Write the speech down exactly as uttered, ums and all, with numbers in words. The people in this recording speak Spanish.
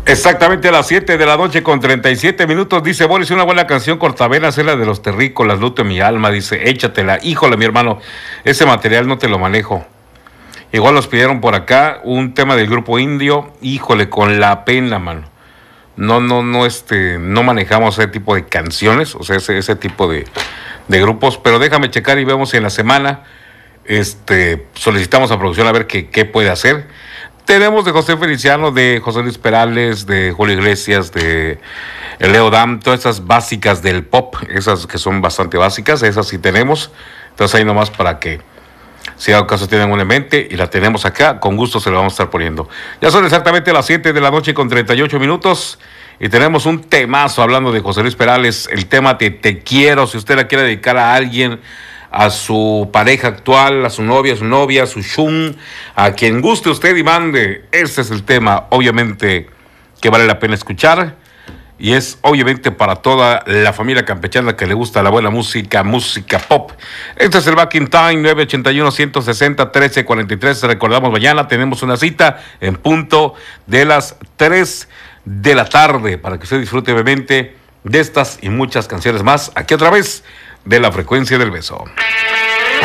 Exactamente a las siete de la noche con treinta y siete minutos, dice Boris, una buena canción cortavenas es la de los terrícolas, luto en mi alma, dice, échatela. Híjole, mi hermano, ese material no te lo manejo. Igual nos pidieron por acá un tema del grupo indio, híjole, con la pena, mano. No, no, no, este, no manejamos ese tipo de canciones, o sea, ese, ese tipo de, de grupos, pero déjame checar y vemos si en la semana, este, solicitamos a producción a ver qué, qué puede hacer. Tenemos de José Feliciano, de José Luis Perales, de Julio Iglesias, de Leo Dam, todas esas básicas del pop, esas que son bastante básicas, esas sí tenemos. Entonces ahí nomás para que, si acaso tienen una en mente y la tenemos acá, con gusto se la vamos a estar poniendo. Ya son exactamente las siete de la noche con treinta y ocho minutos y tenemos un temazo hablando de José Luis Perales, el tema Te, te quiero, si usted la quiere dedicar a alguien, a su pareja actual, a su novia, a su novia, a su shun, a quien guste usted y mande. Ese es el tema, obviamente, que vale la pena escuchar. Y es obviamente para toda la familia campechana que le gusta la buena música, música pop. Este es el Back in Time, nueve ochenta y uno, ciento sesenta, trece cuarenta y tres. Recordamos, mañana tenemos una cita en punto de las tres de la tarde para que usted disfrute obviamente de estas y muchas canciones más aquí a través de la Frecuencia del Beso.